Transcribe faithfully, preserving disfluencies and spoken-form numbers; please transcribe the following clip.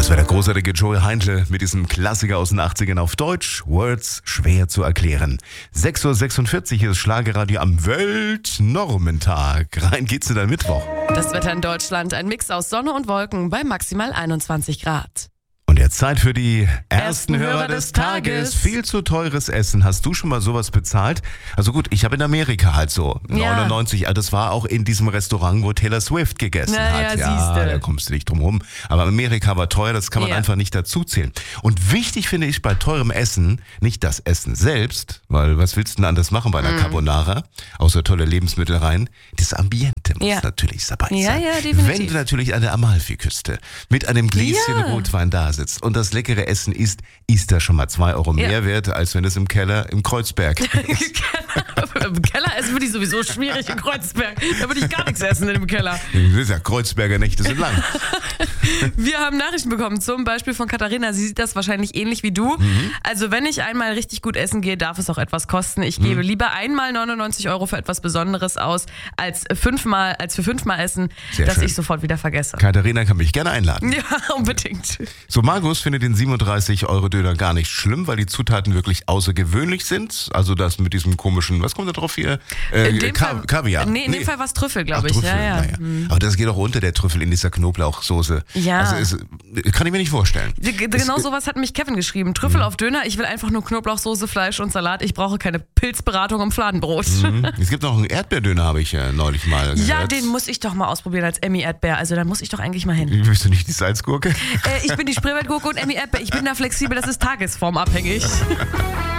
Das war der großartige Joey Heindle mit diesem Klassiker aus den achtzigern auf Deutsch. Words schwer zu erklären. sechs Uhr sechsundvierzig ist Schlagerradio am Weltnormentag. Rein geht's in den Mittwoch. Das Wetter in Deutschland, ein Mix aus Sonne und Wolken bei maximal einundzwanzig Grad. Und jetzt Zeit für die ersten, Ersten Hörer, Hörer des des Tages. Tages. Viel zu teures Essen. Hast du schon mal sowas bezahlt? Also gut, ich habe in Amerika halt so Ja. neunundneunzig, das war auch in diesem Restaurant, wo Taylor Swift gegessen Na hat. ja, siehste. Da kommst du nicht drum rum. Aber Amerika war teuer, das kann man Ja. einfach nicht dazu zählen. Und wichtig finde ich bei teurem Essen nicht das Essen selbst, weil was willst du denn anders machen bei einer Mhm. Carbonara, außer tolle Lebensmittel rein? Das Ambiente muss Ja. natürlich dabei sein. Ja, ja, definitiv. Wenn du natürlich an der Amalfiküste mit einem Gläschen Ja. Rotwein da sitzt und das leckere Essen isst, ist das schon mal zwei Euro mehr Ja. wert, als wenn es im Keller im Kreuzberg ist. Im Keller essen würde ich sowieso schwierig in Kreuzberg. Da würde ich gar nichts essen in dem Keller. Das ist ja, Kreuzberger Nächte sind lang. Wir haben Nachrichten bekommen, zum Beispiel von Katharina. Sie sieht das wahrscheinlich ähnlich wie du. Mhm. Also wenn ich einmal richtig gut essen gehe, darf es auch etwas kosten. Ich gebe Mhm. lieber einmal neunundneunzig Euro für etwas Besonderes aus, als fünfmal, als für fünfmal Essen, Sehr das schön. ich sofort wieder vergesse. Katharina kann mich gerne einladen. Ja, unbedingt. So, Markus findet den siebenunddreißig Euro Döner gar nicht schlimm, weil die Zutaten wirklich außergewöhnlich sind. Also das mit diesem komischen, was kommt da drauf hier? Äh, In dem Ka- Fall, Kaviar. Nee, in dem Fall war es Trüffel, Ach, glaube ich. Trüffel, Ja, ja. naja. Aber das geht auch unter, der Trüffel in dieser Knoblauchsoße. Ja. Also ist, kann ich mir nicht vorstellen. G- Genau sowas hat mich Kevin geschrieben. Trüffel auf Döner, ich will einfach nur Knoblauchsoße, Fleisch und Salat. Ich brauche keine Pilzberatung um Fladenbrot. Mhm. Es gibt noch einen Erdbeerdöner, habe ich ja neulich mal gehört. Ja, den muss ich doch mal ausprobieren als Emmy Erdbeer. Also da muss ich doch eigentlich mal hin. Bist du nicht die Salzgurke? Äh, ich bin die Spreewaldgurke und Emmy Erdbeer. Ich bin da flexibel, das ist tagesformabhängig.